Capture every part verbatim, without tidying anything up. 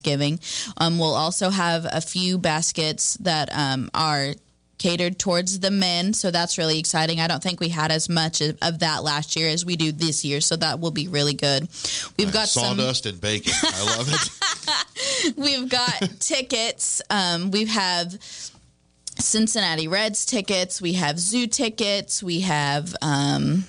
Thanksgiving. Um, we'll also have a few baskets that um, are catered towards the men, so that's really exciting. I don't think we had as much of, of that last year as we do this year, so that will be really good. We've right. got sawdust some, and bacon. I love it. We've got tickets. Um, we have Cincinnati Reds tickets. We have zoo tickets. We have um,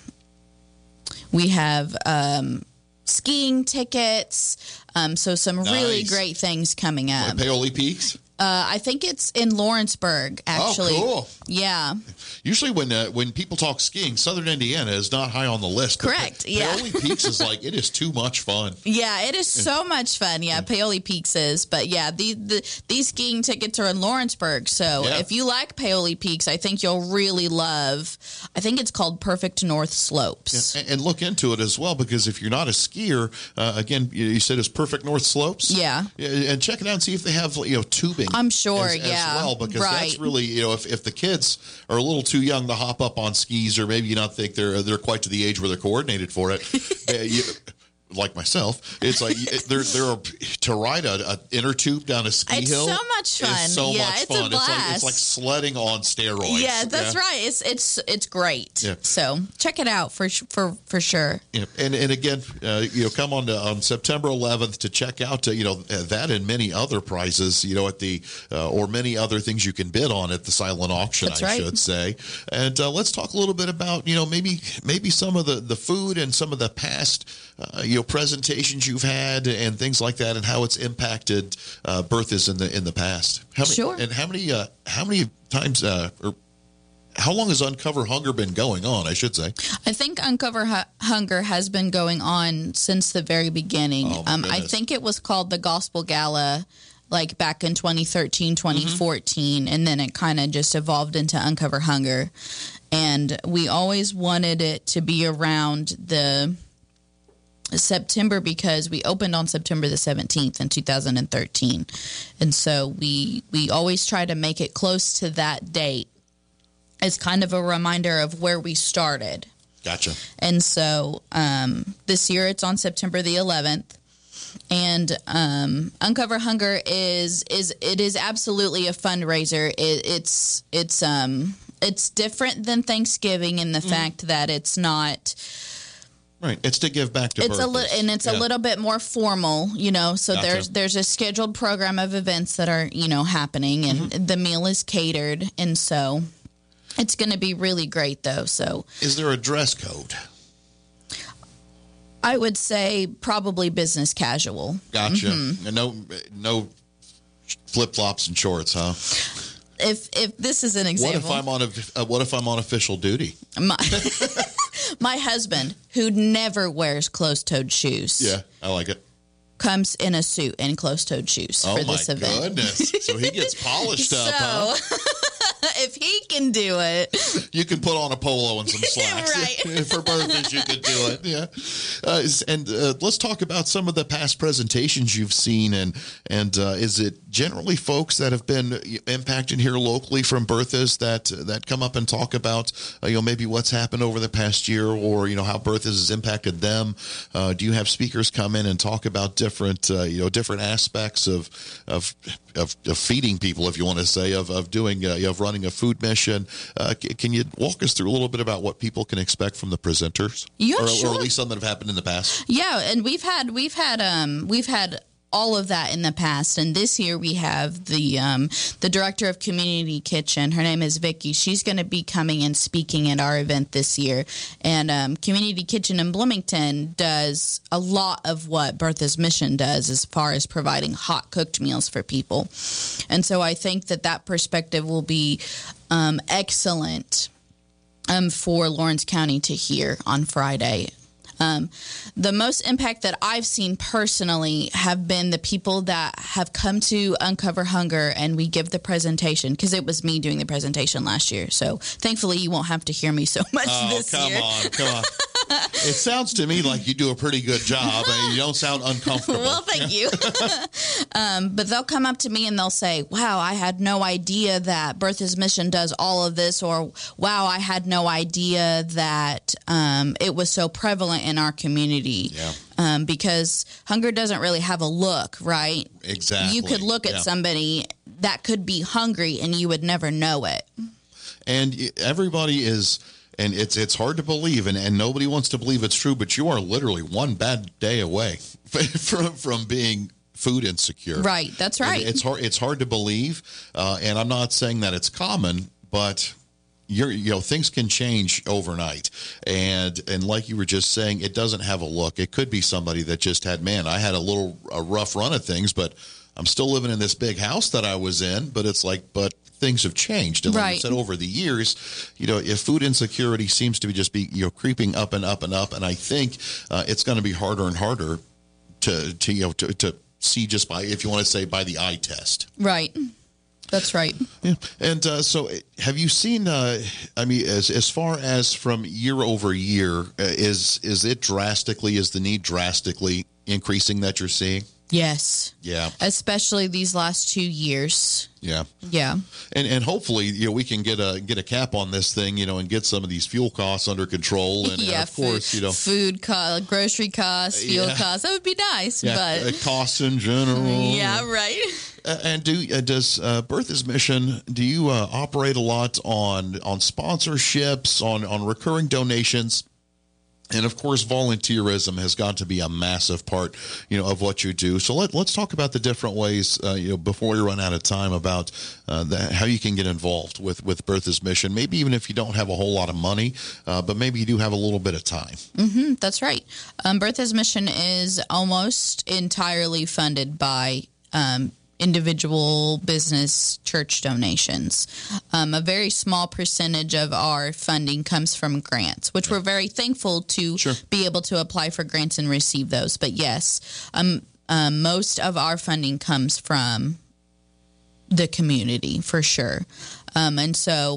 we have um, skiing tickets. Um, so some nice. really great things coming up. Like Paoli Peaks? Uh, I think it's in Lawrenceburg, actually. Oh, cool. Yeah. Usually when uh, when people talk skiing, Southern Indiana is not high on the list. Correct, yeah. Paoli Peaks is like, it is too much fun. Yeah, it is so much fun. Yeah, Paoli Peaks is. But yeah, the, the, these skiing tickets are in Lawrenceburg. So yeah. if you like Paoli Peaks, I think you'll really love, I think it's called Perfect North Slopes. Yeah. And, and look into it as well, because if you're not a skier, uh, again, you said it's Perfect North Slopes? Yeah. And check it out and see if they have, you know, tubing. I'm sure, as, yeah. as well, because right. that's really, you know, if, if the kids are a little too young to hop up on skis, or maybe you not think they're they're quite to the age where they're coordinated for it, you, like myself, it's like they're they're to ride a, a inner tube down a ski it's hill. It's so much fun. It's so yeah, much it's fun. A blast. It's like it's like sledding on steroids. Yeah, that's yeah. right. It's it's it's great. Yeah. So check it out for for for sure. Yeah. And and again, uh, you know, come on to, on September eleventh to check out uh, you know that and many other prizes, you know, at the uh, or many other things you can bid on at the silent auction. That's I right. should say. And uh, let's talk a little bit about you know maybe maybe some of the, the food and some of the past uh, you know presentations you've had and things like that, and how it's impacted uh, Bertha's in the in the past. How many, sure. And how many uh, how many times uh, or how long has Uncover Hunger been going on? I should say. I think Uncover H- Hunger has been going on since the very beginning. Oh, um, I think it was called the Gospel Gala, like back in twenty thirteen, twenty fourteen, mm-hmm. and then it kind of just evolved into Uncover Hunger. And we always wanted it to be around the September, because we opened on September the seventeenth in two thousand thirteen. And so we we always try to make it close to that date as kind of a reminder of where we started. Gotcha. And so um, this year it's on September the eleventh. And um, Uncover Hunger is is it is absolutely a fundraiser. It, it's it's um it's different than Thanksgiving in the mm. fact that it's not. Right, it's to give back to it's Bertha's. a li- and it's yeah. a little bit more formal, you know. So gotcha. there's there's a scheduled program of events that are you know happening, and mm-hmm. the meal is catered, and so it's going to be really great, though. So is there a dress code? I would say probably business casual. Gotcha. Mm-hmm. And no no flip flops and shorts, huh? If if this is an example, what if I'm on a uh, what if I'm on official duty? My, my husband, who never wears closed-toed shoes, yeah, I like it, comes in a suit and closed-toed shoes oh for this my event. Goodness! So he gets polished up, so, huh? If he can do it, you can put on a polo and some slacks. Right. For Bertha's, you could do it. Yeah. Uh, and uh, let's talk about some of the past presentations you've seen, and and uh, is it generally folks that have been impacted here locally from Bertha's that that come up and talk about uh, you know maybe what's happened over the past year, or you know how Bertha's has impacted them? Uh, do you have speakers come in and talk about different uh, you know different aspects of of of, of feeding people, if you want to say, of of doing uh, of running a food mission? Uh, can you walk us through a little bit about what people can expect from the presenters? Yeah, or, sure. or at least something that have happened in the past. Yeah, and we've had we've had um we've had all of that in the past, and this year we have the um the director of Community Kitchen. Her name is Vicky. She's going to be coming and speaking at our event this year. And um, Community Kitchen in Bloomington does a lot of what Bertha's Mission does as far as providing hot cooked meals for people. And so I think that that perspective will be um, excellent um, for Lawrence County to hear on Friday. Um, the most impact that I've seen personally have been the people that have come to Uncover Hunger and we give the presentation, because it was me doing the presentation last year. So thankfully you won't have to hear me so much oh, this come year. on, come on. It sounds to me like you do a pretty good job, and you don't sound uncomfortable. Well, thank you. um, but they'll come up to me and they'll say, wow, I had no idea that Bertha's Mission does all of this, or wow, I had no idea that um, it was so prevalent in our community. Yeah. Um, because hunger doesn't really have a look, right? Exactly. You could look at yeah. somebody that could be hungry and you would never know it. And everybody is, and it's it's hard to believe, and, and nobody wants to believe it's true, but you are literally one bad day away from from being food insecure. Right, that's right. And it's hard. It's hard to believe, uh, and I'm not saying that it's common, but you're you know things can change overnight, and and like you were just saying, it doesn't have a look. It could be somebody that just had, man, I had a little a rough run of things, but I'm still living in this big house that I was in. But it's like, but things have changed, and like right. you said, over the years, you know, if food insecurity seems to be just be you know creeping up and up and up, and I think uh, it's going to be harder and harder to to you know to, to see just by, if you want to say, by the eye test. Right. That's right. Yeah. And uh, so have you seen, uh, I mean, as as far as from year over year, uh, is is it drastically, is the need drastically increasing that you're seeing? Yes. Yeah. Especially these last two years. Yeah. Yeah. And and hopefully, you know, we can get a get a cap on this thing, you know, and get some of these fuel costs under control. And, yeah, and of course, food, you know, food costs, grocery costs, fuel yeah. costs. That would be nice, yeah, but uh, costs in general. Yeah, right. Uh, and do uh, does uh, Bertha's Mission, do you uh, operate a lot on on sponsorships, on on recurring donations? And of course, volunteerism has got to be a massive part, you know, of what you do. So let, let's talk about the different ways, uh, you know, before we run out of time, about uh, the, how you can get involved with, with Bertha's Mission. Maybe even if you don't have a whole lot of money, uh, but maybe you do have a little bit of time. Mm-hmm, that's right. Um, Bertha's Mission is almost entirely funded by um, individual business church donations. Um, a very small percentage of our funding comes from grants, which we're very thankful to Sure. be able to apply for grants and receive those. But yes, um, um, most of our funding comes from the community for sure. Um, and so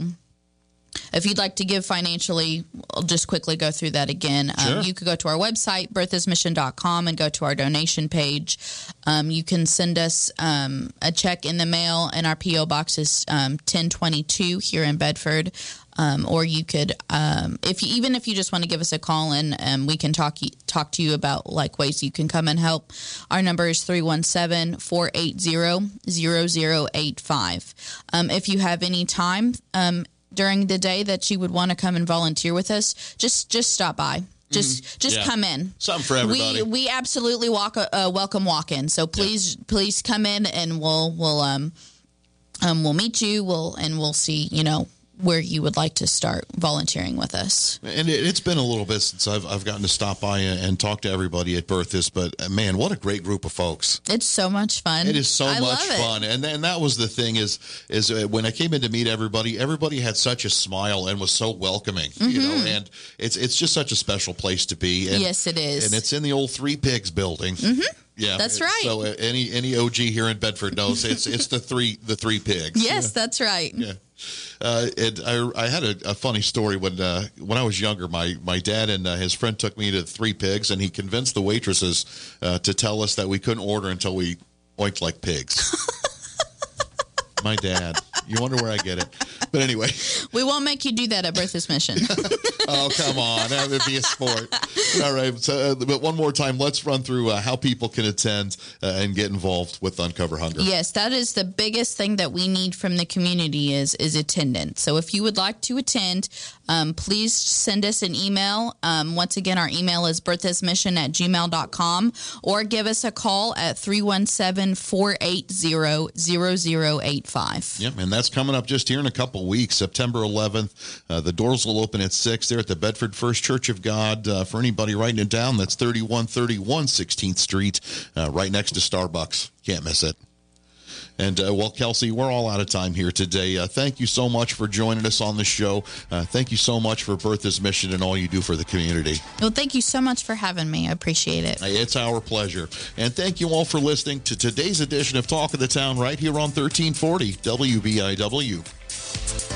if you'd like to give financially, I'll just quickly go through that again. Sure. Um, you could go to our website, berthas mission dot com, and go to our donation page. Um, you can send us um, a check in the mail, and our P O box is um, ten twenty-two here in Bedford. Um, or you could, um, if you, even if you just want to give us a call and um, we can talk talk to you about like ways you can come and help. Our number is three one seven, four eight zero, zero zero eight five. Um, if you have any time um, during the day that you would want to come and volunteer with us, just just stop by. Just mm-hmm. just yeah. come in. Something for everybody. We we absolutely walk a, uh, welcome walk in. So please yeah. please come in and we'll we'll um um we'll meet you. We'll and we'll see you know where you would like to start volunteering with us. And it, it's been a little bit since I've I've gotten to stop by and, and talk to everybody at Bertha's, but uh, man, what a great group of folks! It's so much fun. It is so I much fun, and and that was the thing is is uh, when I came in to meet everybody, everybody had such a smile and was so welcoming, mm-hmm. you know, and it's it's just such a special place to be. And, yes, it is, and it's in the old Three Pigs building. Mm-hmm. Yeah, that's right. So uh, any any O G here in Bedford knows it's it's the three the Three Pigs. Yes, that's right. Yeah. Uh, and I, I had a, a funny story when uh, when I was younger. My my dad and uh, his friend took me to Three Pigs, and he convinced the waitresses uh, to tell us that we couldn't order until we oinked like pigs. My dad. You wonder where I get it. But anyway. We won't make you do that at Bertha's Mission. Oh, come on. That would be a sport. All right. So, uh, but one more time, let's run through uh, how people can attend uh, and get involved with Uncover Hunger. Yes, that is the biggest thing that we need from the community is, is attendance. So if you would like to attend, um, please send us an email. Um, once again, our email is berthasmission at gmail dot com, or give us a call at three one seven, four eight zero, zero zero eight five. Yep, and that's coming up just here in a couple weeks, September eleventh. Uh, the doors will open at six there at the Bedford First Church of God. Uh, for anybody writing it down, that's thirty-one thirty-one sixteenth Street, uh, right next to Starbucks. Can't miss it. And, uh, well, Kelsey, we're all out of time here today. Uh, thank you so much for joining us on the show. Uh, thank you so much for Bertha's Mission and all you do for the community. Well, thank you so much for having me. I appreciate it. It's our pleasure. And thank you all for listening to today's edition of Talk of the Town right here on thirteen forty W B I W.